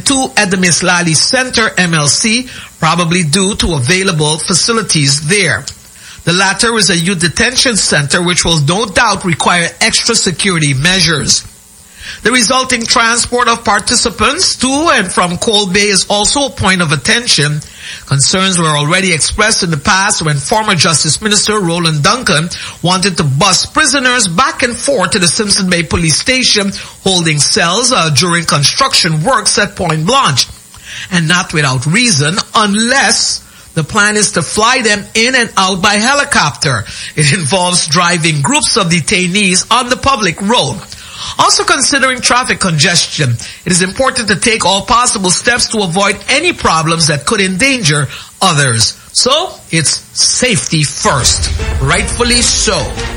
at the Miss Lally Center, MLC, probably due to available facilities there. The latter is a youth detention center which will no doubt require extra security measures. The resulting transport of participants to and from Coal Bay is also a point of attention. Concerns were already expressed in the past when former Justice Minister Roland Duncan wanted to bus prisoners back and forth to the Simpson Bay Police Station holding cells during construction works at Point Blanche. And not without reason, unless the plan is to fly them in and out by helicopter. It involves driving groups of detainees on the public road. Also considering traffic congestion, it is important to take all possible steps to avoid any problems that could endanger others. So, it's safety first. Rightfully so.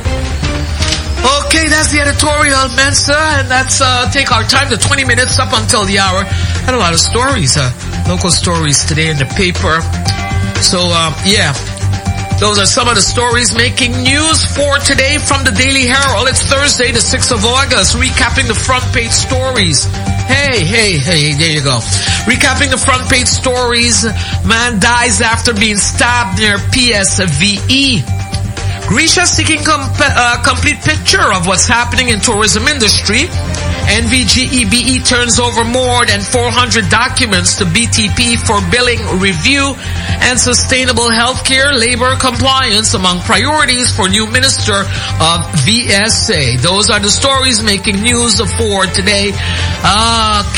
Okay, that's the editorial, Mensa, and that's take our time to 20 minutes up until the hour. Had a lot of stories, local stories today in the paper. So, yeah. Those are some of the stories making news for today from the Daily Herald. It's Thursday, the 6th of August, recapping the front page stories. Hey, there you go. Recapping the front page stories. Man dies after being stabbed near PSVE. Grisha seeking complete picture of what's happening in tourism industry. NVGEBE turns over more than 400 documents to BTP for billing review, and sustainable healthcare labor compliance among priorities for new Minister of VSA. Those are the stories making news for today.